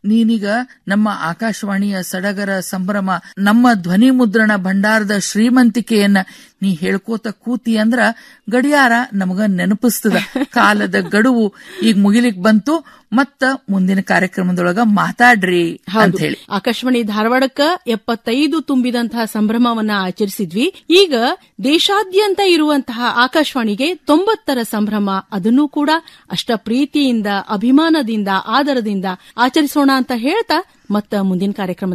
ನೀನೀಗ ನಮ್ಮ ಆಕಾಶವಾಣಿಯ ಸಡಗರ ಸಂಭ್ರಮ, ನಮ್ಮ ಧ್ವನಿ ಮುದ್ರಣ ಭಂಡಾರದ ಶ್ರೀಮಂತಿಕೆಯನ್ನ ನೀ ಹೇಳ್ಕೋತ ಕೂತಿ ಅಂದ್ರ ಗಡಿಯಾರ ನಮಗ ನೆನಪಿಸ್ತದ. ಕಾಲದ ಗಡುವು ಈಗ ಮುಗಿಲಿಕ್ ಬಂತು, ಮತ್ತ ಮುಂದಿನ ಕಾರ್ಯಕ್ರಮದೊಳಗ ಮಾತಾಡ್ರಿ ಅಂತ ಹೇಳಿ. ಆಕಾಶವಾಣಿ ಧಾರವಾಡಕ್ಕ 75 ತುಂಬಿದಂತಹ ಸಂಭ್ರಮವನ್ನ ಆಚರಿಸಿದ್ವಿ. ಈಗ ದೇಶಾದ್ಯಂತ ಇರುವಂತಹ ಆಕಾಶವಾಣಿಗೆ 90ರ ಸಂಭ್ರಮ, ಅದನ್ನೂ ಕೂಡ ಅಷ್ಟ ಪ್ರೀತಿಯಿಂದ, ಅಭಿಮಾನದಿಂದ, ಆದರದಿಂದ ಆಚರಿಸೋಣ ಅಂತ ಹೇಳ್ತಾ ಮತ್ತ ಮುಂದಿನ ಕಾರ್ಯಕ್ರಮ